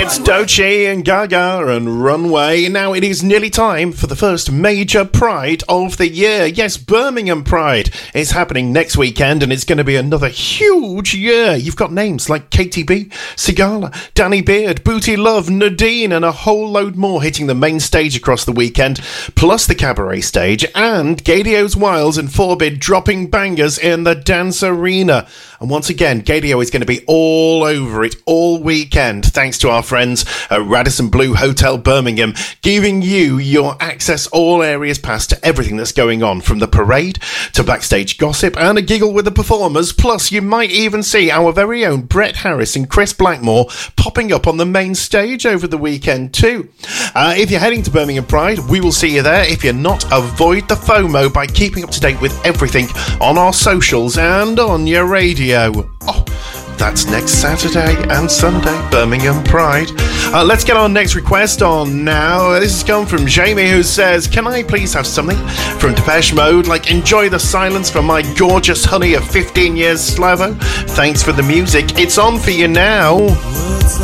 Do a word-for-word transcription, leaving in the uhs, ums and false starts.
It's Doechii and Gaga and Runway. Now it is nearly time for the first major Pride of the year. Yes, Birmingham Pride is happening next weekend and it's going to be another huge year. You've got names like Katie B, Sigala, Danny Beard, Booty Love, Nadine and a whole load more hitting the main stage across the weekend, plus the cabaret stage and Gadio's Wiles and Forbid dropping bangers in the dance arena. And once again, Gadio is going to be all over it all weekend, thanks to our friends at Radisson Blu Hotel Birmingham, giving you your access all areas pass to everything that's going on, from the parade to backstage gossip and a giggle with the performers. Plus, you might even see our very own Brett Harris and Chris Blackmore popping up on the main stage over the weekend too. Uh, if you're heading to Birmingham Pride, we will see you there. If you're not, avoid the FOMO by keeping up to date with everything on our socials and on your radio. Oh, that's next Saturday and Sunday, Birmingham Pride. Uh, let's get our next request on now. This has come from Jamie, who says, can I please have something from Depeche Mode, like Enjoy the Silence for my gorgeous honey of fifteen years, Slavo? Thanks for the music. It's on for you now.